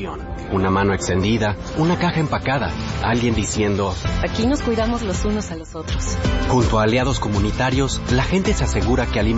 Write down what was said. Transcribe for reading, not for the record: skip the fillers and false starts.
comunicación. Una mano extendida, una caja empacada, alguien diciendo: aquí nos cuidamos los unos a los otros. Junto a aliados comunitarios, la gente se asegura que